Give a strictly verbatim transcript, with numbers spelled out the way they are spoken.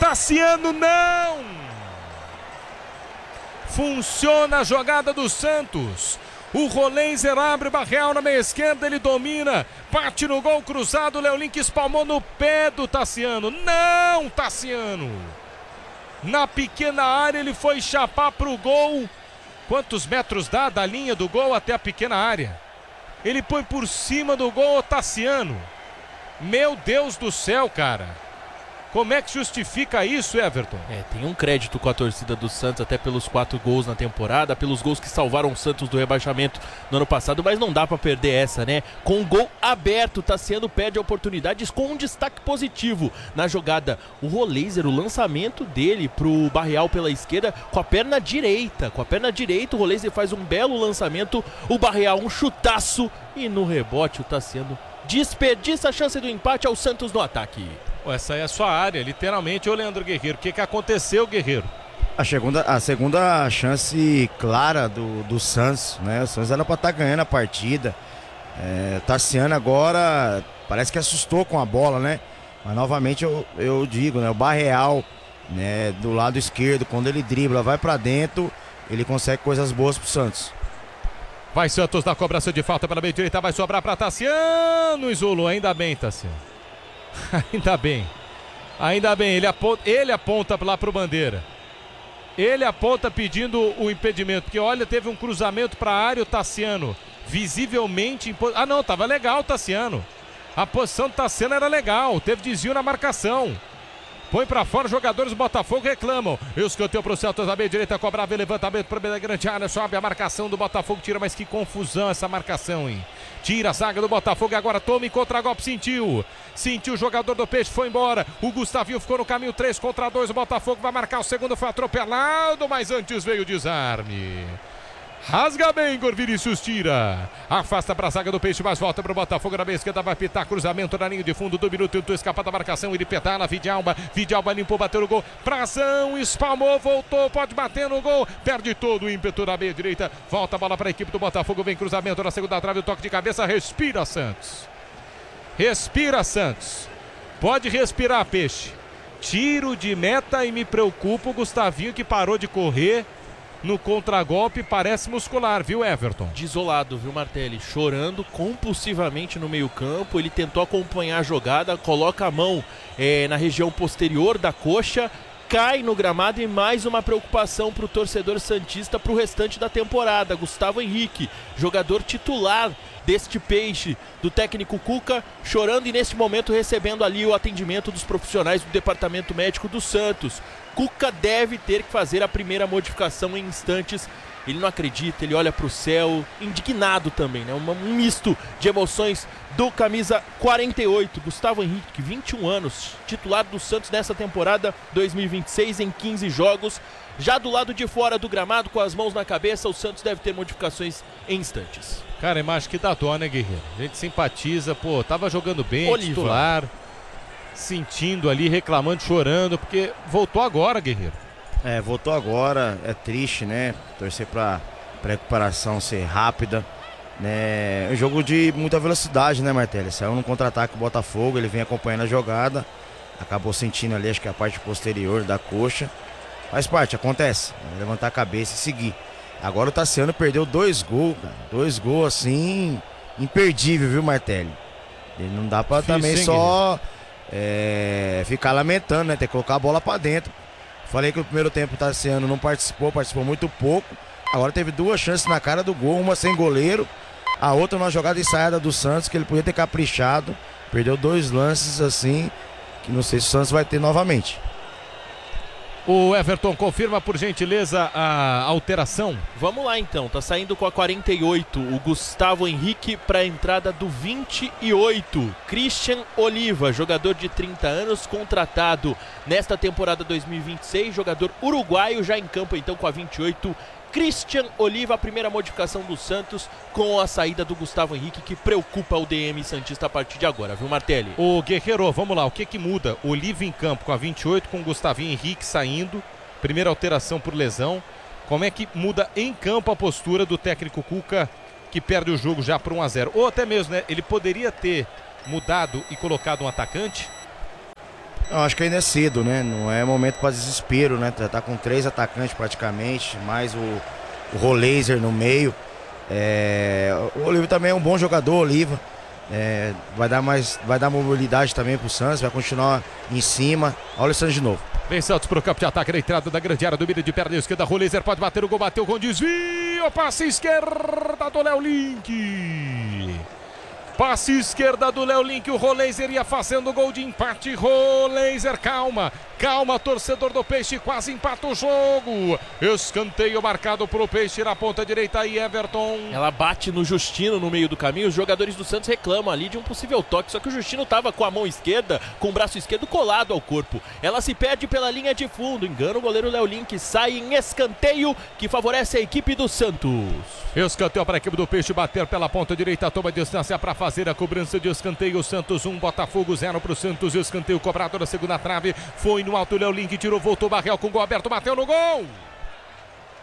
Tassiano não! Funciona a jogada do Santos. O Rolenzer abre Barreal na meia esquerda, ele domina, bate no gol cruzado, o Léo Link espalmou no pé do Tassiano. Não, Tassiano! Na pequena área ele foi chapar pro gol. Quantos metros dá da linha do gol até a pequena área? Ele põe por cima do gol o Tassiano. Meu Deus do céu, cara. Como é que justifica isso, Everton? É, tem um crédito com a torcida do Santos, até pelos quatro gols na temporada, pelos gols que salvaram o Santos do rebaixamento no ano passado, mas não dá pra perder essa, né? Com o gol aberto, o Tassiano perde oportunidades com um destaque positivo na jogada. O Rolenzer, o lançamento dele pro Barreal pela esquerda, com a perna direita, com a perna direita, o Rolenzer faz um belo lançamento, o Barreal um chutaço, e no rebote o Tassiano desperdiça a chance do empate ao Santos no ataque. Essa é a sua área, literalmente, ô Leandro Guerreiro. O que, que aconteceu, Guerreiro? A segunda, a segunda chance clara do, do Santos, né? O Santos era pra estar ganhando a partida. É, Tassiano agora parece que assustou com a bola, né? Mas novamente eu, eu digo, né? O Barreal, né? Do lado esquerdo, quando ele dribla, vai pra dentro, ele consegue coisas boas pro Santos. Vai Santos na cobrança de falta pela meia direita, vai sobrar pra Tassiano. Isolou, ainda bem, Tassiano. Ainda bem, ainda bem, ele aponta, ele aponta lá pro Bandeira. Ele aponta pedindo o impedimento, porque olha, teve um cruzamento para a área, o Tassiano visivelmente... Impo... Ah não, tava legal o Tassiano. A posição do Tassiano era legal, teve desvio na marcação. Põe pra fora, os jogadores do Botafogo reclamam. Escanteio pro Santos, na meia direita, cobrava levantamento para a grande área, sobe a marcação do Botafogo, tira, mas que confusão essa marcação, hein? Tira a zaga do Botafogo e agora toma em contra-golpe, sentiu. Sentiu o jogador do Peixe, foi embora. O Gustavinho ficou no caminho, três contra dois, o Botafogo vai marcar, o segundo foi atropelado, mas antes veio o desarme. Rasga bem, Igor Vinícius tira. Afasta pra zaga do Peixe, mas volta pro Botafogo na meia esquerda, vai pitar cruzamento na linha de fundo do minuto, tentou escapar da marcação, ele pedala, Vidalba, Vidalba limpou, bateu no gol, Prazão, espalmou, voltou, pode bater no gol, perde todo o ímpeto na meia direita, volta a bola pra equipe do Botafogo, vem cruzamento na segunda trave, o toque de cabeça, respira Santos. Respira Santos. Pode respirar, Peixe. Tiro de meta e me preocupa o Gustavinho que parou de correr. No contragolpe parece muscular, viu, Everton? Desolado, viu, Martelli? Chorando compulsivamente no meio campo. Ele tentou acompanhar a jogada, coloca a mão é, na região posterior da coxa, cai no gramado e mais uma preocupação para o torcedor santista para o restante da temporada. Gustavo Henrique, jogador titular deste Peixe, do técnico Cuca, chorando e neste momento recebendo ali o atendimento dos profissionais do departamento médico do Santos. Cuca deve ter que fazer a primeira modificação em instantes. Ele não acredita, ele olha para o céu, indignado também, né? Um, um misto de emoções do camisa quarenta e oito, Gustavo Henrique, vinte e um anos, titular do Santos nessa temporada dois mil e vinte e seis em quinze jogos. Já do lado de fora do gramado, com as mãos na cabeça, o Santos deve ter modificações em instantes. Cara, imagem que dá dó, né, Guerreiro? A gente simpatiza, pô, tava jogando bem, Oliva. Titular, sentindo ali, reclamando, chorando, porque voltou agora, Guerreiro. É, voltou agora, é triste, né? Torcer pra, pra recuperação ser rápida, né? É um jogo de muita velocidade, né, Martelli? Saiu no contra-ataque o Botafogo, ele vem acompanhando a jogada, acabou sentindo ali, acho que a parte posterior da coxa. Faz parte, acontece. Levantar a cabeça e seguir. Agora o Tassiano perdeu dois gols, cara. Dois gols assim, imperdível, viu, Martelli? Ele não dá pra Difícil, também hein, só é, ficar lamentando, né? Tem que colocar a bola pra dentro. Falei que no primeiro tempo o Tassiano não participou, participou muito pouco. Agora teve duas chances na cara do gol, uma sem goleiro, a outra numa jogada ensaiada do Santos, que ele podia ter caprichado. Perdeu dois lances assim, que não sei se o Santos vai ter novamente. O Everton confirma, por gentileza, a alteração. Vamos lá então, tá saindo com a quarenta e oito o Gustavo Henrique para a entrada do vinte e oito, Christian Oliva, jogador de trinta anos, contratado nesta temporada dois mil e vinte e seis, jogador uruguaio, já em campo então com a vinte e oito, Christian Oliva, a primeira modificação do Santos com a saída do Gustavo Henrique, que preocupa o D M santista a partir de agora, viu, Martelli? O Guerreiro, vamos lá, o que que muda? Oliva em campo com a vinte e oito, com o Gustavinho Henrique saindo, primeira alteração por lesão. Como é que muda em campo a postura do técnico Cuca, que perde o jogo já por um a zero? Ou até mesmo, né, ele poderia ter mudado e colocado um atacante? Eu acho que ainda é cedo, né? Não é momento para desespero, né? Já tá com três atacantes praticamente, mais o, o Roleiser no meio. É, o Oliva também é um bom jogador, Oliva. É, vai dar mais, vai dar mobilidade também pro Santos, vai continuar em cima. Olha o Santos de novo. Vem Santos pro campo de ataque, na entrada da grande área, domínio de perna esquerda, Roleiser pode bater o gol, bateu com desvio, passe esquerda do Léo Link. Passe esquerda do Léo Link, o Roleiser ia fazendo gol de empate. Roleiser, calma, calma, torcedor do Peixe, quase empata o jogo. Escanteio marcado pro Peixe na ponta direita aí, Everton. Ela bate no Justino no meio do caminho, os jogadores do Santos reclamam ali de um possível toque, só que o Justino tava com a mão esquerda, com o braço esquerdo colado ao corpo. Ela se perde pela linha de fundo, engana o goleiro Léo Link, sai em escanteio que favorece a equipe do Santos. Escanteio para a equipe do Peixe bater pela ponta direita, toma distância para fazer a cobrança de escanteio. Santos um, Botafogo zero para o Santos. Escanteio cobrado na segunda trave, foi no alto, Léo Link tirou, voltou, Barrel com gol aberto, bateu no gol.